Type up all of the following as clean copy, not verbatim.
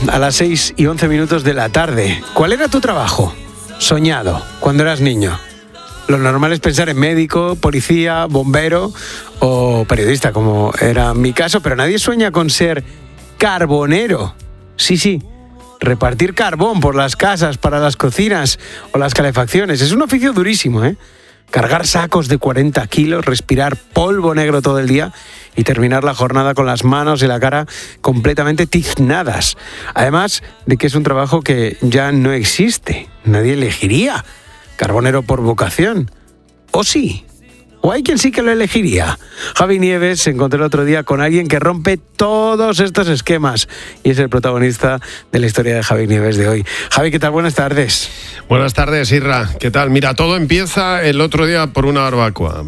a las 6:11 de la tarde. ¿Cuál era tu trabajo soñado cuando eras niño? Lo normal es pensar en médico, policía, bombero o periodista, como era mi caso, pero nadie sueña con ser carbonero. Sí, repartir carbón por las casas, para las cocinas o las calefacciones. Es un oficio durísimo, ¿eh? Cargar sacos de 40 kilos, respirar polvo negro todo el día y terminar la jornada con las manos y la cara completamente tiznadas. Además de que es un trabajo que ya no existe. Nadie elegiría carbonero por vocación. ¿O sí? ¿O hay quien sí que lo elegiría? Javi Nieves se encontró el otro día con alguien que rompe todos estos esquemas y es el protagonista de la historia de Javi Nieves de hoy. Javi, ¿qué tal? Buenas tardes. Buenas tardes, Isra. ¿Qué tal? Mira, todo empieza el otro día por una barbacoa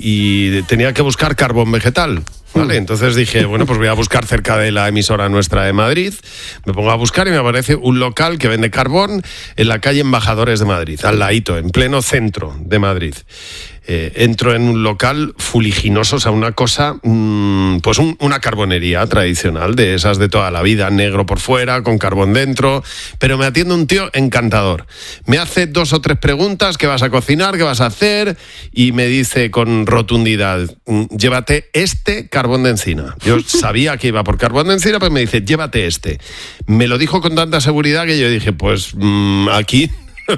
y tenía que buscar carbón vegetal. Vale, entonces dije, bueno, pues voy a buscar cerca de la emisora nuestra de Madrid. Me pongo a buscar y me aparece un local que vende carbón en la calle Embajadores de Madrid, al ladito, en pleno centro de Madrid. Entro en un local fuliginoso, o sea, una cosa, pues una carbonería tradicional, de esas de toda la vida, negro por fuera, con carbón dentro, pero me atiende un tío encantador. Me hace 2 o 3 preguntas: ¿qué vas a cocinar? ¿Qué vas a hacer? Y me dice con rotundidad: llévate este carbón de encina. Yo sabía que iba por carbón de encina, pero me dice: llévate este. Me lo dijo con tanta seguridad que yo dije, pues aquí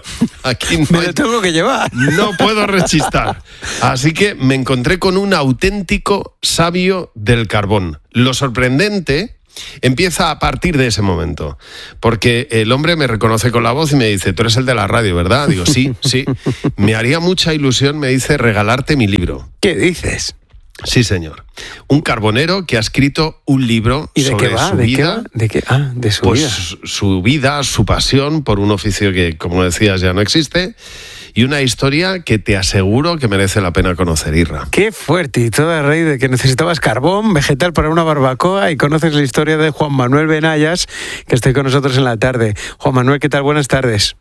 no me lo tengo que llevar. No puedo rechistar. Así que me encontré con un auténtico sabio del carbón. Lo sorprendente empieza a partir de ese momento, porque el hombre me reconoce con la voz y me dice: tú eres el de la radio, ¿verdad? Digo, sí. Me haría mucha ilusión, me dice, regalarte mi libro. ¿Qué dices? Sí, señor. Un carbonero que ha escrito un libro sobre su vida. ¿De qué? De su vida. Pues su vida, su pasión por un oficio que, como decías, ya no existe, y una historia que te aseguro que merece la pena conocer, Irra. Qué fuerte, y todo a raíz de que necesitabas carbón vegetal para una barbacoa, y conoces la historia de Juan Manuel Benayas, que está con nosotros en la tarde. Juan Manuel, ¿qué tal? Buenas tardes.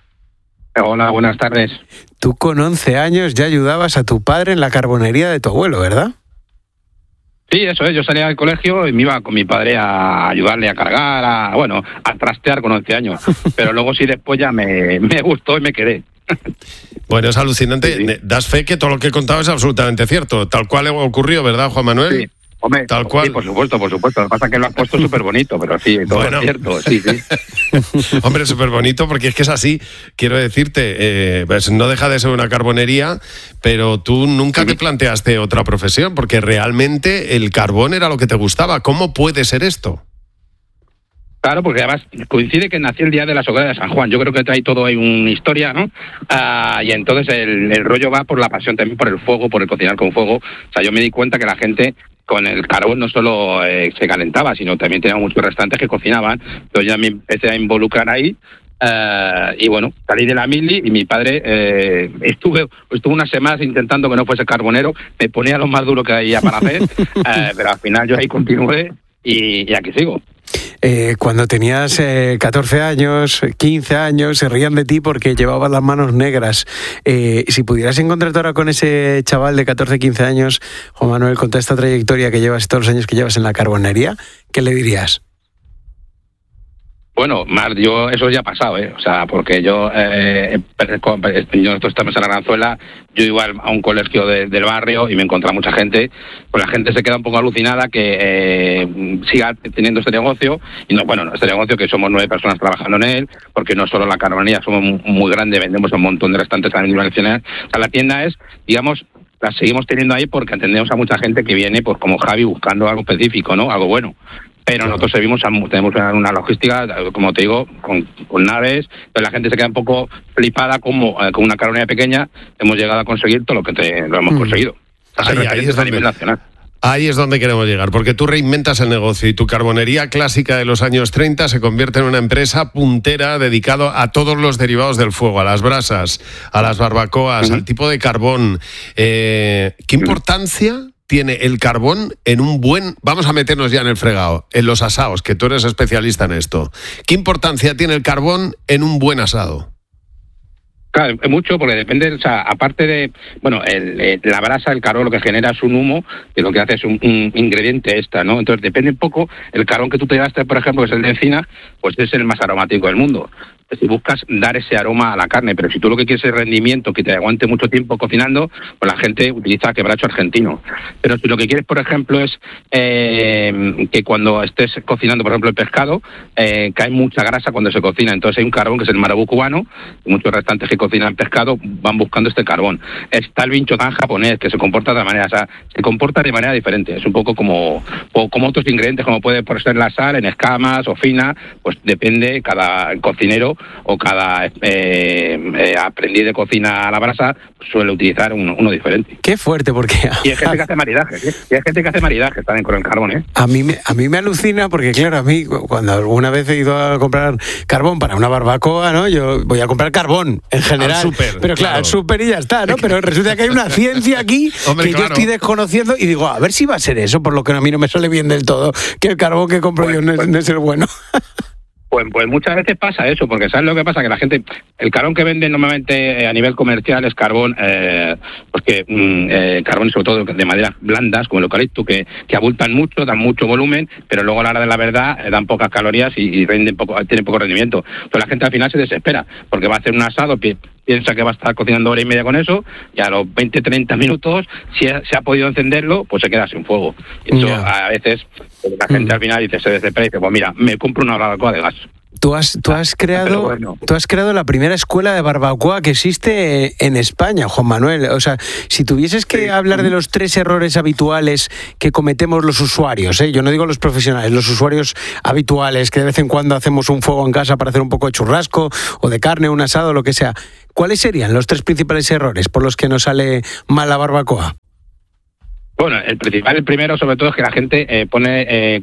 Hola, buenas tardes. Tú con 11 años ya ayudabas a tu padre en la carbonería de tu abuelo, ¿verdad? Sí, eso es. Yo salía del colegio y me iba con mi padre a ayudarle a cargar, a trastear con 11 años. Pero luego sí, después ya me gustó y me quedé. Bueno, es alucinante. Sí. Das fe que todo lo que he contado es absolutamente cierto. Tal cual ocurrió, ¿verdad, Juan Manuel? Sí. Hombre, tal cual. Sí, por supuesto. Lo que pasa es que lo has puesto súper bonito, pero sí, todo es cierto, sí. Hombre, súper bonito, porque es que es así. Quiero decirte, pues no deja de ser una carbonería, pero tú nunca te planteaste otra profesión, porque realmente el carbón era lo que te gustaba. ¿Cómo puede ser esto? Claro, porque además coincide que nació el día de la Hoguera de San Juan. Yo creo que trae todo ahí una historia, ¿no? Y entonces el rollo va por la pasión también por el fuego, por el cocinar con fuego. O sea, yo me di cuenta que la gente con el carbón no solo se calentaba, sino también tenía muchos restaurantes que cocinaban. Entonces ya me empecé a involucrar ahí. Y bueno, salí de la mili y mi padre estuve unas semanas intentando que no fuese carbonero. Me ponía lo más duro que había para hacer, pero al final yo ahí continué y aquí sigo. Cuando tenías 14 años, 15 años, se rían de ti porque llevabas las manos negras. Si pudieras encontrarte ahora con ese chaval de 14, 15 años, Juan Manuel, con toda esta trayectoria que llevas, todos los años que llevas en la carbonería, ¿qué le dirías? Bueno, yo eso ya ha pasado, O sea, porque nosotros estamos en Arganzuela, yo iba a un colegio del barrio y me encontraba mucha gente, pues la gente se queda un poco alucinada que siga teniendo este negocio, y este negocio que somos 9 personas trabajando en él, porque no solo la carbonería, somos muy grandes, vendemos un montón de restaurantes a nivel nacional. O sea, la tienda es, digamos, la seguimos teniendo ahí porque atendemos a mucha gente que viene, pues como Javi, buscando algo específico, ¿no? Algo bueno. Pero nosotros tenemos una logística, como te digo, con naves, pero la gente se queda un poco flipada como con una carbonería pequeña hemos llegado a conseguir todo lo que lo hemos conseguido. Ahí es a nivel nacional. Ahí es donde queremos llegar, porque tú reinventas el negocio y tu carbonería clásica de los años 30 se convierte en una empresa puntera dedicado a todos los derivados del fuego, a las brasas, a las barbacoas, al tipo de carbón. ¿Qué importancia tiene el carbón en un buen... Vamos a meternos ya en el fregado, en los asados, que tú eres especialista en esto. ¿Qué importancia tiene el carbón en un buen asado? Claro, es mucho porque depende, o sea, aparte de, bueno, la brasa, el carbón lo que genera es un humo, que lo que hace es un ingrediente extra, ¿no? Entonces depende un poco, el carbón que tú te llevaste, por ejemplo, que es el de encina, pues es el más aromático del mundo. Si buscas dar ese aroma a la carne, pero si tú lo que quieres es rendimiento, que te aguante mucho tiempo cocinando, pues la gente utiliza quebracho argentino. Pero si lo que quieres, por ejemplo, es que cuando estés cocinando, por ejemplo, el pescado, cae mucha grasa cuando se cocina. Entonces hay un carbón que es el marabú cubano, y muchos restaurantes que cocinan pescado van buscando este carbón. Está el binchotán japonés, que se comporta de manera, o sea, se comporta de manera diferente. Es un poco como otros ingredientes, como puede ser la sal, en escamas o fina, pues depende cada cocinero o cada aprendiz de cocina a la brasa suele utilizar uno diferente. Qué fuerte, porque... Y hay gente que hace maridajes, ¿eh? Y hay gente que hace maridajes también con el carbón, ¿eh? A mí me alucina porque, claro, a mí cuando alguna vez he ido a comprar carbón para una barbacoa, ¿no? Yo voy a comprar carbón en general. Súper, pero claro, al súper y ya está, ¿no? Pero resulta que hay una ciencia aquí Hombre, que claro, yo estoy desconociendo y digo, a ver si va a ser eso, por lo que a mí no me sale bien del todo, que el carbón que compro yo no es el bueno. Pues muchas veces pasa eso, porque ¿sabes lo que pasa? Que la gente, el carbón que venden normalmente a nivel comercial es carbón, carbón sobre todo de maderas blandas, como el eucalipto, que abultan mucho, dan mucho volumen, pero luego a la hora de la verdad dan pocas calorías y tienen poco rendimiento. Entonces la gente al final se desespera, porque va a hacer un asado, piensa que va a estar cocinando hora y media con eso, y a los 20-30 minutos, si se ha podido encenderlo, pues se queda sin fuego. Y eso a veces la gente al final se desespera y dice, pues mira, me compro una barbacoa de gas. Tú has creado la primera escuela de barbacoa que existe en España, Juan Manuel. O sea, si tuvieses que hablar de los 3 errores habituales que cometemos los usuarios, yo no digo los profesionales, los usuarios habituales, que de vez en cuando hacemos un fuego en casa para hacer un poco de churrasco o de carne, un asado, lo que sea, ¿cuáles serían los 3 principales errores por los que nos sale mal la barbacoa? Bueno, el primero sobre todo es que la gente pone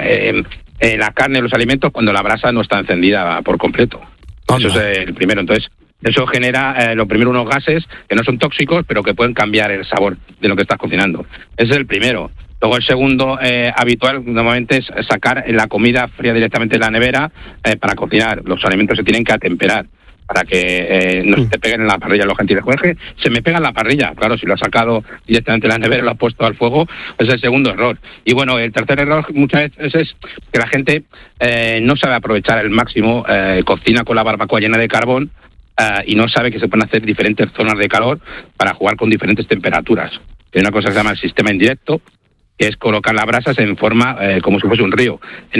la carne, los alimentos, cuando la brasa no está encendida por completo. Eso es el primero. Entonces, eso genera, lo primero, unos gases que no son tóxicos, pero que pueden cambiar el sabor de lo que estás cocinando. Ese es el primero. Luego el segundo habitual normalmente es sacar la comida fría directamente de la nevera para cocinar. Los alimentos se tienen que atemperar para que no se te peguen en la parrilla los gentiles. Jorge, se me pega en la parrilla. Claro, si lo has sacado directamente de la nevera y lo has puesto al fuego, es el segundo error. Y bueno, el tercer error muchas veces es que la gente no sabe aprovechar al máximo, cocina con la barbacoa llena de carbón y no sabe que se pueden hacer diferentes zonas de calor para jugar con diferentes temperaturas. Hay una cosa que se llama el sistema indirecto, que es colocar las brasas en forma como si fuese un río.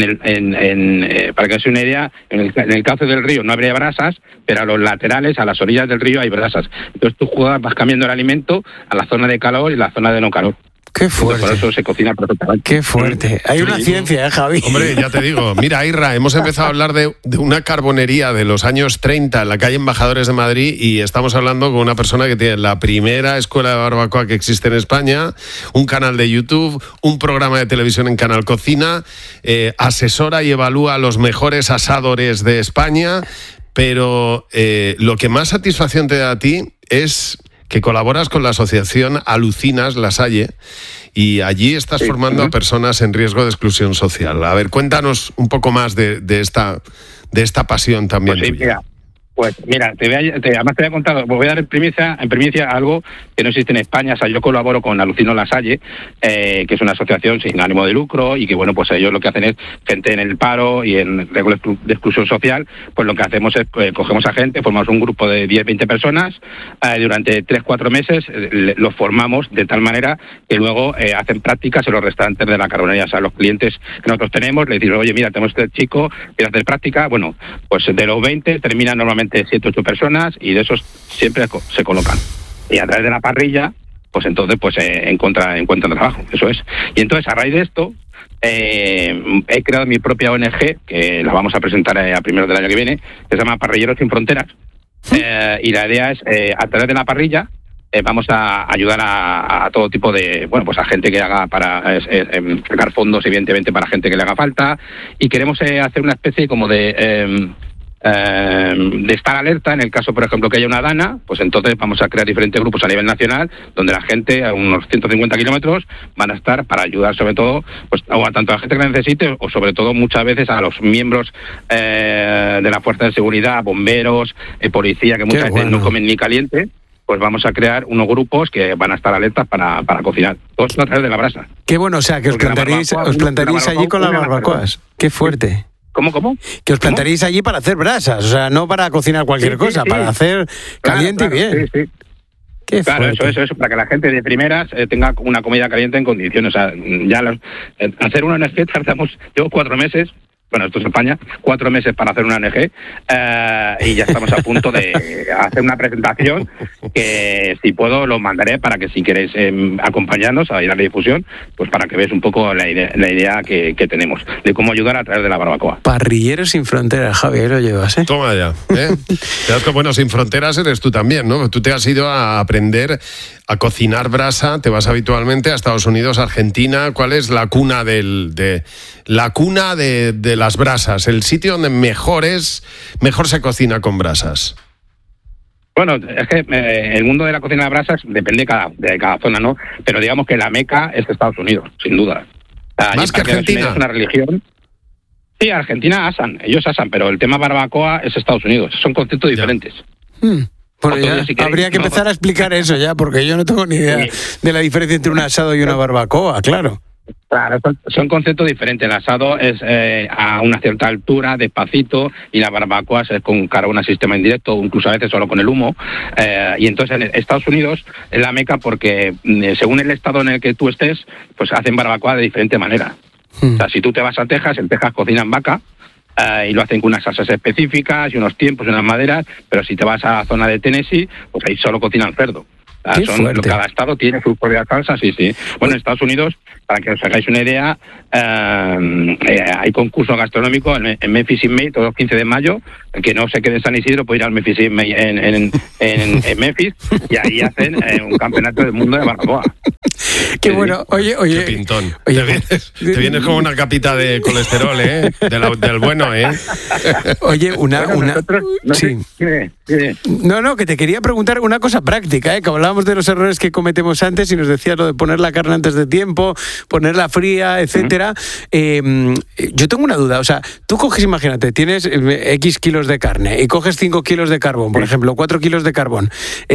Para que os una idea, en el cauce del río no habría brasas, pero a los laterales, a las orillas del río hay brasas. Entonces tú vas cambiando el alimento a la zona de calor y la zona de no calor. Qué fuerte. Por eso se cocina perfectamente. Qué fuerte. Hay una ciencia, Javi. Hombre, ya te digo. Mira, Irra, hemos empezado a hablar de una carbonería de los años 30 en la calle Embajadores de Madrid y estamos hablando con una persona que tiene la primera escuela de barbacoa que existe en España, un canal de YouTube, un programa de televisión en Canal Cocina, asesora y evalúa a los mejores asadores de España, pero lo que más satisfacción te da a ti es que colaboras con la asociación Alucinas, La Salle, y allí estás formando a personas en riesgo de exclusión social. A ver, cuéntanos un poco más de esta pasión también tuya. Pues mira, además te voy a contar, voy a dar en primicia algo que no existe en España. O sea, yo colaboro con Alucinos La Salle, que es una asociación sin ánimo de lucro y que, bueno, pues ellos lo que hacen es gente en el paro y en riesgo de exclusión social. Pues lo que hacemos es, cogemos a gente, formamos un grupo de 10-20 personas, durante 3-4 meses los formamos de tal manera que luego hacen prácticas en los restaurantes de la carbonería. O sea, los clientes que nosotros tenemos, les decimos, oye, mira, tenemos este chico, quiere hacer práctica. Bueno, pues de los 20 terminan normalmente 7-8 personas y de esos siempre se colocan. Y a través de la parrilla, pues entonces encuentran trabajo, eso es. Y entonces a raíz de esto he creado mi propia ONG, que la vamos a presentar a primeros del año que viene, que se llama Parrilleros Sin Fronteras. Y la idea es, a través de la parrilla, vamos a ayudar a todo tipo de, bueno, pues a gente que haga para sacar fondos, evidentemente, para gente que le haga falta, y queremos hacer una especie como de de estar alerta en el caso, por ejemplo, que haya una dana, pues entonces vamos a crear diferentes grupos a nivel nacional donde la gente a unos 150 kilómetros van a estar para ayudar sobre todo pues o a tanto a la gente que la necesite o sobre todo muchas veces a los miembros de la fuerza de seguridad, bomberos, policía, que muchas veces no comen ni caliente. Pues vamos a crear unos grupos que van a estar alertas para cocinar. Todo esto a través de la brasa. Qué bueno, o sea, que os plantaréis allí con las barbacoas. Qué fuerte. ¿Cómo? Que os plantaréis allí para hacer brasas, o sea, no para cocinar cualquier cosa, para hacer caliente y bien. Sí. Qué claro, fuerte. eso, para que la gente de primeras tenga una comida caliente en condiciones. O sea, hacer una ONG llevo 4 meses. Bueno, esto es España, 4 meses para hacer una ONG y ya estamos a punto de hacer una presentación que si puedo lo mandaré para que si queréis acompañarnos a ir a la difusión, pues para que veáis un poco la idea que tenemos de cómo ayudar a través de la barbacoa. Parrilleros sin fronteras, Javier, lo llevas, ¿eh? Toma ya, ¿eh? Bueno, sin fronteras eres tú también, ¿no? Tú te has ido a aprender a cocinar brasa, te vas habitualmente a Estados Unidos, Argentina. ¿Cuál es la cuna de las brasas? El sitio donde mejor se cocina con brasas. Bueno, es que el mundo de la cocina de brasas depende de cada zona, ¿no? Pero digamos que la meca es Estados Unidos, sin duda. Más que Argentina. Es una religión. Sí, Argentina ellos asan, pero el tema barbacoa es Estados Unidos. Son conceptos diferentes. Bueno, ya, si habría que empezar a explicar eso ya, porque yo no tengo ni idea de la diferencia entre un asado y una barbacoa, claro. Claro, son conceptos diferentes. El asado es a una cierta altura, despacito, y la barbacoa es con carbón a sistema indirecto, o incluso a veces solo con el humo. Y entonces en Estados Unidos es la meca porque según el estado en el que tú estés, pues hacen barbacoa de diferente manera. O sea, si tú te vas a Texas, en Texas cocinan vaca, y lo hacen con unas salsas específicas y unos tiempos y unas maderas, pero si te vas a la zona de Tennessee, pues ahí solo cocinan cerdo. Cada estado tiene su propia salsa, sí. Bueno, en Estados Unidos, para que os hagáis una idea, hay concurso gastronómico en Memphis in May, todos los 15 de mayo, que no se quede en San Isidro, puede ir al Memphis in May en Memphis, y ahí hacen un campeonato del mundo de barbacoa. Qué bueno, oye. Qué pintón. Te vienes como una capita de colesterol, ¿eh? Del bueno, ¿eh? Oye, sí. No, que te quería preguntar una cosa práctica, que hablábamos de los errores que cometemos antes y nos decías lo de poner la carne antes de tiempo, ponerla fría, etcétera. Yo tengo una duda, o sea, tú coges, imagínate, tienes X kilos de carne y coges 5 kilos de carbón, por ejemplo, 4 kilos de carbón.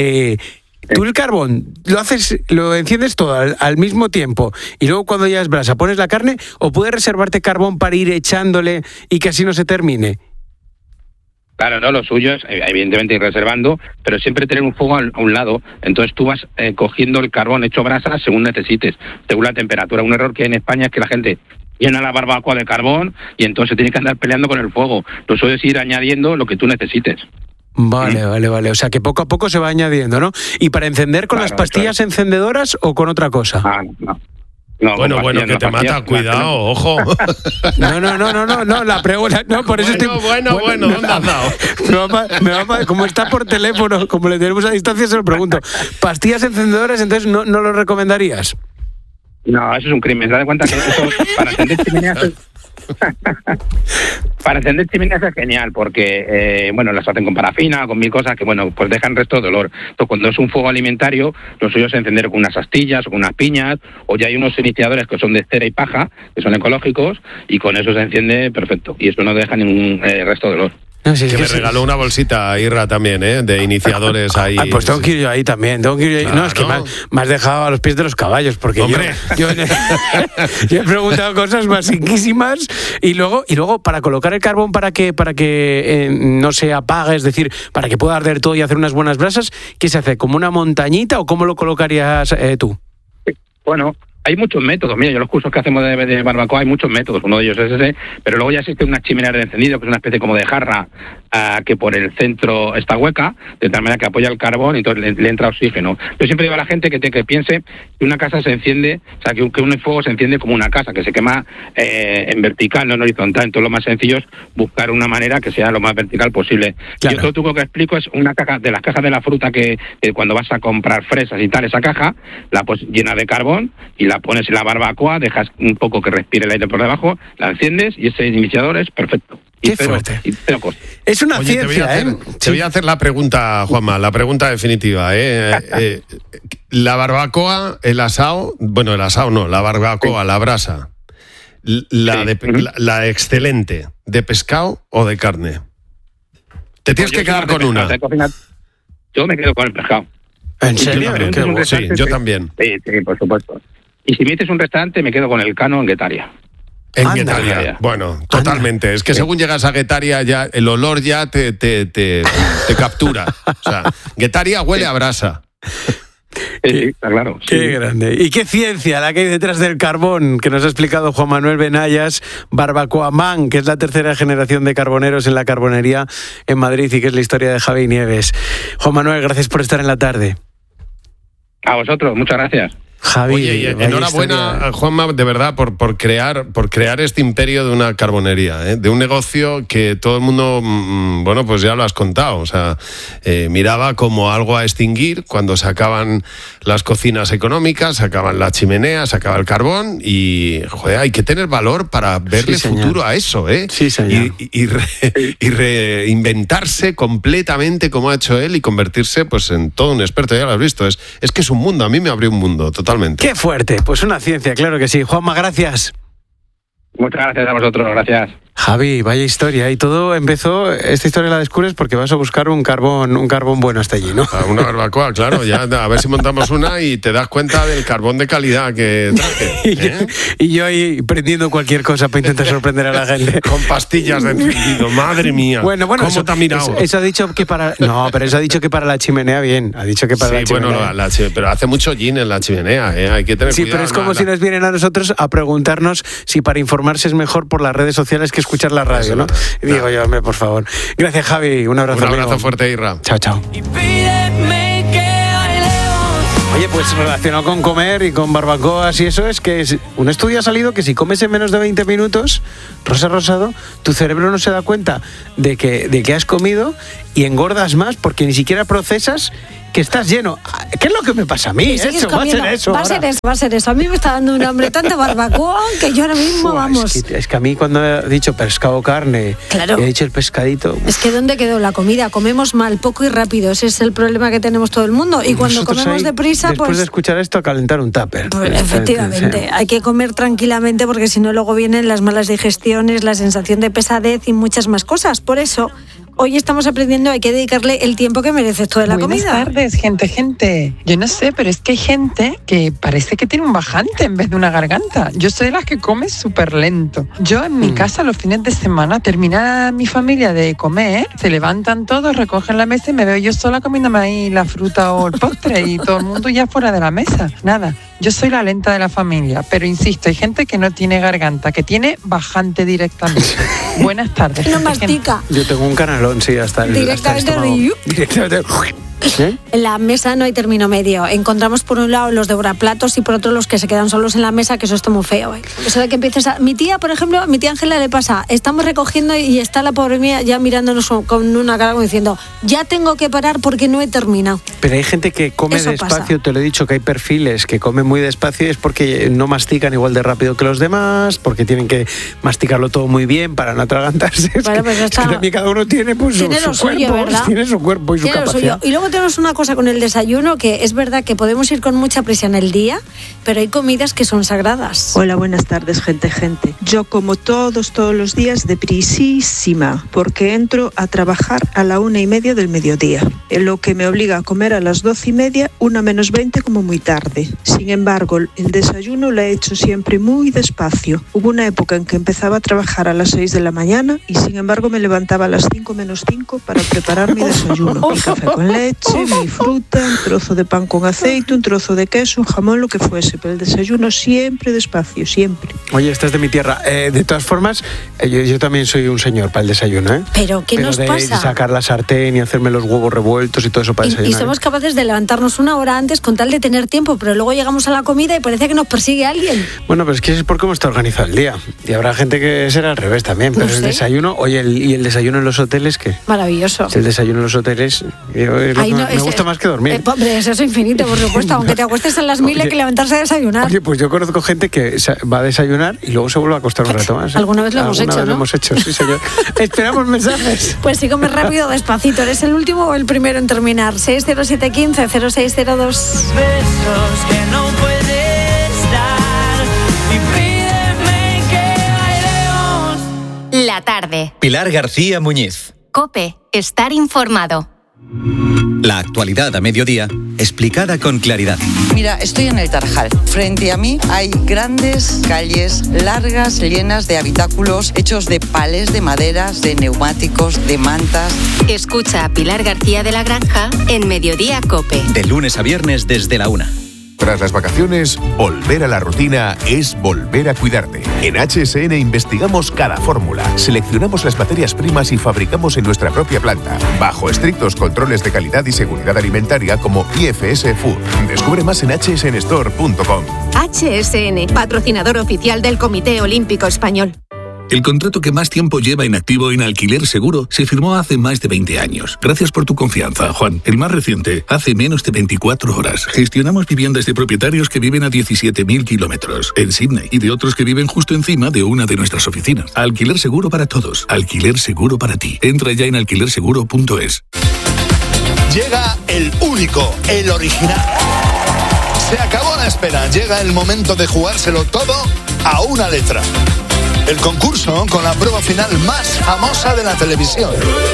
Tú el carbón lo enciendes todo al mismo tiempo y luego cuando ya es brasa pones la carne, o puedes reservarte carbón para ir echándole y que así no se termine. Claro, no, lo suyo es evidentemente ir reservando, pero siempre tener un fuego a un lado. Entonces tú vas cogiendo el carbón hecho brasa según necesites, según la temperatura. Un error que hay en España es que la gente llena la barbacoa de carbón y entonces tiene que andar peleando con el fuego. Lo suyo es ir añadiendo lo que tú necesites. Vale. O sea, que poco a poco se va añadiendo, ¿no? ¿Y para encender con las pastillas encendedoras o con otra cosa? No, bueno, que te mata, cuidado, ojo. No, la pregunta, no, por eso Bueno, ¿dónde has dado? Como está por teléfono, como le tenemos a distancia, se lo pregunto. ¿Pastillas encendedoras, entonces no lo recomendarías? No, eso es un crimen. Date cuenta que eso, para encender chimeneas... Para encender chimeneas es genial porque, las hacen con parafina, con 1000 cosas que, pues dejan resto de olor. Entonces, cuando es un fuego alimentario, lo suyo es encender con unas astillas o con unas piñas, o ya hay unos iniciadores que son de cera y paja, que son ecológicos, y con eso se enciende perfecto. Y eso no deja ningún resto de olor. No, sí, que me regaló una bolsita, Irra, también, de iniciadores ahí. Pues tengo que ir yo ahí también. Claro, no, es que me has dejado a los pies de los caballos, porque yo he preguntado cosas basiquísimas y luego para colocar el carbón para que no se apague, es decir, para que pueda arder todo y hacer unas buenas brasas, ¿qué se hace? ¿Como una montañita o cómo lo colocarías tú? Bueno, hay muchos métodos. Mira, yo los cursos que hacemos de barbacoa hay muchos métodos. Uno de ellos es ese, pero luego ya existe una chimenea de encendido, que es una especie como de jarra que por el centro está hueca, de tal manera que apoya el carbón y entonces le entra oxígeno. Yo siempre digo a la gente que piense que una casa se enciende, o sea, que un fuego se enciende como una casa, que se quema en vertical, no en horizontal. Entonces lo más sencillo es buscar una manera que sea lo más vertical posible. Claro. Y otro truco que explico es una caja, de las cajas de la fruta que cuando vas a comprar fresas y tal, esa caja la pues llena de carbón y la pones en la barbacoa, dejas un poco que respire el aire por debajo, la enciendes y ese iniciador es perfecto. Qué fuerte. Es una ciencia, Te voy a hacer la pregunta, Juanma, la pregunta definitiva. La barbacoa, el asado, bueno, el asado no, la barbacoa, la brasa, la excelente, ¿de pescado o de carne? Te tienes que quedar con una. Yo me quedo con el pescado. ¿En serio? Sí, yo también. Sí, por supuesto. Y si me dices un restaurante, me quedo con el Cano en Guetaria. En Guetaria, bueno, totalmente. Es que según llegas a Guetaria, ya el olor ya te captura. O sea, Guetaria huele a brasa. Sí, está claro. Qué grande. Y qué ciencia la que hay detrás del carbón, que nos ha explicado Juan Manuel Benayas, Barbacoamán, que es la tercera generación de carboneros en la carbonería en Madrid y que es la historia de Javi Nieves. Juan Manuel, gracias por estar en la tarde. A vosotros, muchas gracias. Javi, oye, enhorabuena, Juanma, de verdad, por crear este imperio de una carbonería, de un negocio que todo el mundo, bueno, pues ya lo has contado, o sea, miraba como algo a extinguir cuando se acaban las cocinas económicas, se acaban las chimeneas, se acaba el carbón y, joder, hay que tener valor para verle futuro a eso, Sí, señor. Y reinventarse completamente como ha hecho él y convertirse, pues, en todo un experto, ya lo has visto, es que es un mundo, a mí me abrió un mundo, totalmente. ¡Qué fuerte! Pues una ciencia, claro que sí. Juanma, gracias. Muchas gracias a vosotros, gracias. Javi, vaya historia. Y todo empezó, esta historia la descubres porque vas a buscar un carbón bueno hasta allí, ¿no? Una barbacoa, claro. Ya, a ver si montamos una y te das cuenta del carbón de calidad que traje. Y yo ahí prendiendo cualquier cosa para intentar sorprender a la gente. Con pastillas de encendido, madre mía. Bueno, ¿cómo eso, te ha mirado? Eso ha dicho que para... No, pero eso ha dicho que para la chimenea bien. Ha dicho que para la chimenea. Bueno, pero hace mucho gin en la chimenea, hay que tener cuidado. Sí, pero es como si nos vienen a nosotros a preguntarnos si para informarse es mejor por las redes sociales que escuchar la radio, ¿no? Y digo yo, hombre, por favor. Gracias, Javi. Un abrazo. Un abrazo fuerte, Irra. Chao, chao. Oye, pues relacionado con comer y con barbacoas y eso, es que un estudio ha salido que si comes en menos de 20 minutos, Rosa Rosado, tu cerebro no se da cuenta de que has comido y engordas más porque ni siquiera procesas que estás lleno. ¿Qué es lo que me pasa a mí? Va a ser eso. A mí me está dando un hambre tanta barbacoa que yo ahora mismo, vamos. Es que a mí cuando he dicho pescado o carne, claro, he dicho el pescadito. Es que ¿dónde quedó la comida? Comemos mal, poco y rápido. Ese es el problema que tenemos todo el mundo. Y cuando nosotros comemos deprisa, después de escuchar esto, a calentar un tupper. Pues, efectivamente, hay que comer tranquilamente porque si no luego vienen las malas digestiones, la sensación de pesadez y muchas más cosas. Por eso, hoy estamos aprendiendo, hay que dedicarle el tiempo que merece esto de la comida. Buenas tardes, gente. Yo no sé, pero es que hay gente que parece que tiene un bajante en vez de una garganta. Yo soy de las que come súper lento. Yo en mi casa los fines de semana, termina mi familia de comer, se levantan todos, recogen la mesa y me veo yo sola comiéndome ahí la fruta o el postre y todo el mundo ya fuera de la mesa. Nada, yo soy la lenta de la familia, pero insisto, hay gente que no tiene garganta, que tiene bajante directamente. Buenas tardes. No mastica. Yo tengo un canalón, sí, hasta el directamente. En la mesa no hay término medio. Encontramos por un lado los devoraplatos y por otro los que se quedan solos en la mesa, que eso está muy feo. Eso de que empieces a... Mi tía, por ejemplo, a mi tía Ángela le pasa, estamos recogiendo y está la pobre mía ya mirándonos con una cara como diciendo, ya tengo que parar porque no he terminado. Pero hay gente que come eso despacio, pasa. Te lo he dicho, que hay perfiles que comen muy despacio y es porque no mastican igual de rápido que los demás, porque tienen que masticarlo todo muy bien para no atragantarse. Bueno, pues es que también cada uno tiene pues, su suyo, cuerpo, ¿verdad? Tiene su cuerpo y su capacidad. Y luego tenemos una cosa con el desayuno, que es verdad que podemos ir con mucha prisa en el día, pero hay comidas que son sagradas. Hola, buenas tardes, gente. Yo como todos los días deprisísima, porque entro a trabajar a la 1:30 del mediodía, lo que me obliga a comer a las 12:30, 1:20 como muy tarde. Sin embargo, el desayuno lo he hecho siempre muy despacio. Hubo una época en que empezaba a trabajar a las 6 de la mañana y sin embargo me levantaba a las 5:05 para preparar mi desayuno. Mi café con leche, mi fruta, un trozo de pan con aceite, un trozo de queso, un jamón, lo que fuese, pero el desayuno siempre despacio, siempre. Oye, esta es de mi tierra. De todas formas, yo también soy un señor para el desayuno, ¿eh? ¿Pero qué nos pasa? De sacar la sartén y hacerme los huevos revueltos y todo eso para desayunar. Y somos capaces de levantarnos una hora antes con tal de tener tiempo, pero luego llegamos a la comida y parece que nos persigue alguien. Bueno, pero es que es por cómo está organizado el día. Y habrá gente que será al revés también. Pero el desayuno, oye, ¿y el desayuno en los hoteles qué? Maravilloso. El desayuno en los hoteles... ahí me gusta más que dormir. Hombre, eso es infinito, por supuesto. Aunque te acuestes a las 1000 hay que levantarse a desayunar. Oye, pues yo conozco gente que va a desayunar y luego se vuelve a acostar un rato más. Alguna vez lo hemos hecho, ¿no? Lo hemos hecho, sí, señor. Esperamos mensajes. Pues sí, come rápido, despacito. ¿Eres el último o el primero en terminar? 60715-0602. Besos que no puedes dar y pídeme que bailemos. La tarde. Pilar García Muñiz. COPE. Estar informado. La actualidad a mediodía, explicada con claridad. Mira, estoy en el Tarajal. Frente a mí hay grandes calles largas, llenas de habitáculos hechos de palés, de maderas, de neumáticos, de mantas. Escucha a Pilar García de la Granja en Mediodía COPE. De lunes a viernes desde la 1. Tras las vacaciones, volver a la rutina es volver a cuidarte. En HSN investigamos cada fórmula, seleccionamos las materias primas y fabricamos en nuestra propia planta, bajo estrictos controles de calidad y seguridad alimentaria como IFS Food. Descubre más en hsnstore.com. HSN, patrocinador oficial del Comité Olímpico Español. El contrato que más tiempo lleva inactivo en Alquiler Seguro se firmó hace más de 20 años. Gracias por tu confianza, Juan. El más reciente, hace menos de 24 horas. Gestionamos viviendas de propietarios que viven a 17.000 kilómetros en Sydney y de otros que viven justo encima de una de nuestras oficinas. Alquiler Seguro para todos. Alquiler Seguro para ti. Entra ya en alquilerseguro.es. Llega el único, el original. Se acabó la espera. Llega el momento de jugárselo todo a una letra. El concurso con la prueba final más famosa de la televisión.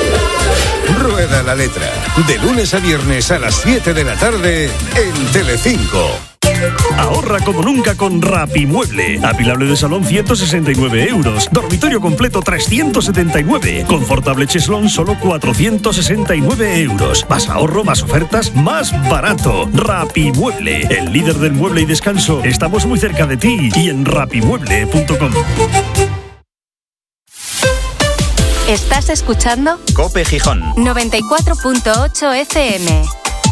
Rueda la letra. De lunes a viernes a las 7 de la tarde en Telecinco. Ahorra como nunca con Rapimueble. Apilable de salón 169 euros. Dormitorio completo 379. Confortable cheslón solo 469 euros. Más ahorro, más ofertas, más barato. Rapimueble, el líder del mueble y descanso. Estamos muy cerca de ti y en rapimueble.com. ¿Estás escuchando? COPE Gijón 94.8 FM.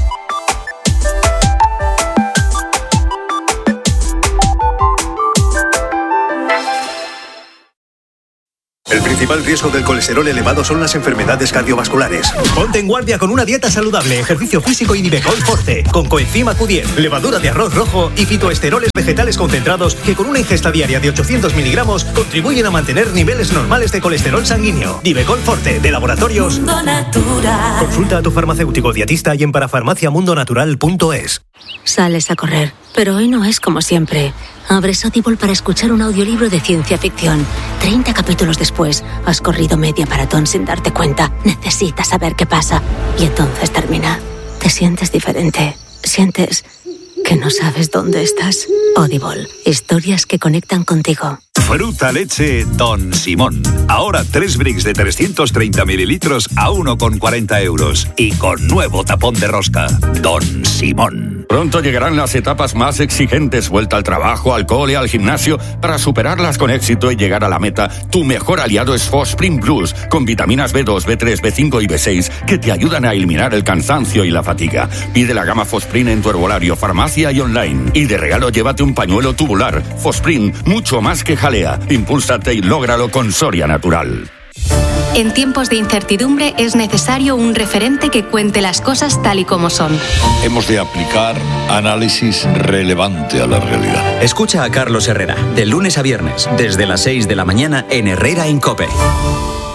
El principal riesgo del colesterol elevado son las enfermedades cardiovasculares. Ponte en guardia con una dieta saludable, ejercicio físico y Nivecol Forte, con coenzima Q10, levadura de arroz rojo y fitoesteroles vegetales concentrados que con una ingesta diaria de 800 miligramos contribuyen a mantener niveles normales de colesterol sanguíneo. Nivecol Forte, de Laboratorios Mundo Natural. Consulta a tu farmacéutico dietista y en parafarmaciamundonatural.es. Sales a correr, pero hoy no es como siempre. Abres Audible para escuchar un audiolibro de ciencia ficción. 30 capítulos después, has corrido media maratón sin darte cuenta. Necesitas saber qué pasa. Y entonces termina. Te sientes diferente. Sientes que no sabes dónde estás. Audible. Historias que conectan contigo. Fruta leche Don Simón. Ahora 3 bricks de 330 mililitros a 1,40 euros. Y con nuevo tapón de rosca. Don Simón. Pronto llegarán las etapas más exigentes. Vuelta al trabajo, al cole, al gimnasio. Para superarlas con éxito y llegar a la meta, tu mejor aliado es Fosprint Plus. Con vitaminas B2, B3, B5 y B6 que te ayudan a eliminar el cansancio y la fatiga. Pide la gama Fosprint en tu herbolario, farmacia y online. Y de regalo llévate un pañuelo tubular. Fosprint, mucho más que jalea. Impúlsate y lógralo con Soria Natural. En tiempos de incertidumbre es necesario un referente que cuente las cosas tal y como son. Hemos de aplicar análisis relevante a la realidad. Escucha a Carlos Herrera, de lunes a viernes, desde las 6 de la mañana en Herrera en COPE.